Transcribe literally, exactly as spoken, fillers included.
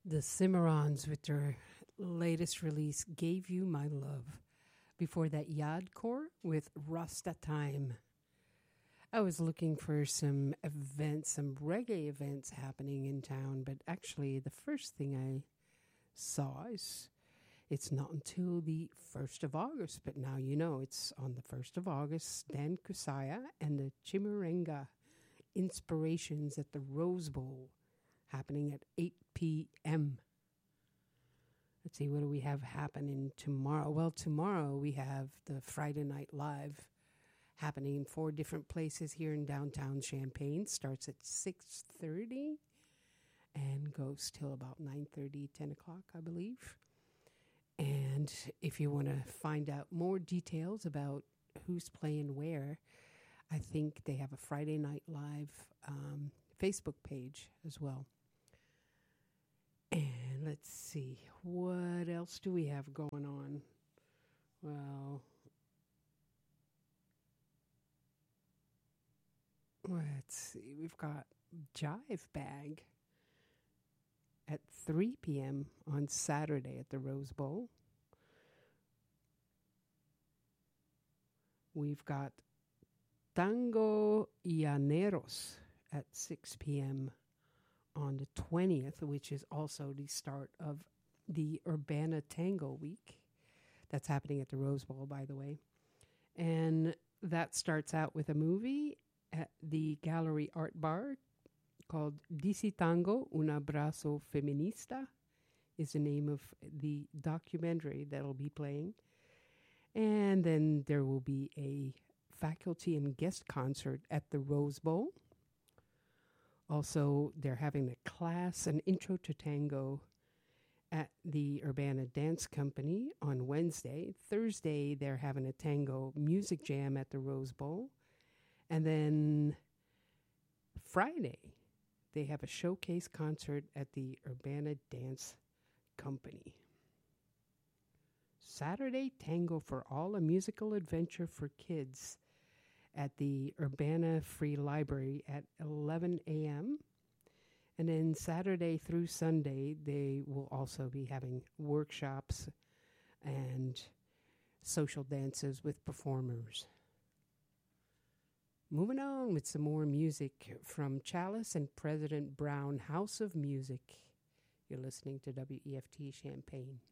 The Cimarrons with their latest release, Gave You My Love. Before that, Yadcore with Rasta Time. I was looking for some events, some reggae events happening in town, but actually the first thing I saw is it's not until the first of August, but now you know it's on the first of August, Dan Kusaya and the Chimurenga Inspirations at the Rose Bowl, happening at eight p.m. Let's see, what do we have happening tomorrow? Well, tomorrow we have the Friday Night Live happening in four different places here in downtown Champaign. Starts at six thirty and goes till about nine thirty, ten o'clock, I believe. And if you want to find out more details about who's playing where, I think they have a Friday Night Live um, Facebook page as well. And let's see, what else do we have going on? Well, let's see, we've got Jive Bag at three p.m. on Saturday at the Rose Bowl. We've got Tango Llaneros at six p.m. on the twentieth, which is also the start of the Urbana Tango Week. That's happening at the Rose Bowl, by the way. And that starts out with a movie at the Gallery Art Bar called Disi Tango, Un Abrazo Feminista is the name of the documentary that'll be playing. And then there will be a faculty and guest concert at the Rose Bowl. Also, they're having a class, an intro to tango at the Urbana Dance Company on Wednesday. Thursday, they're having a tango music jam at the Rose Bowl. And then Friday, they have a showcase concert at the Urbana Dance Company. Saturday, Tango for All, a musical adventure for kids at the Urbana Free Library at eleven a.m. And then Saturday through Sunday, they will also be having workshops and social dances with performers. Moving on with some more music from Chalice and President Brown, House of Music. You're listening to W E F T Champaign.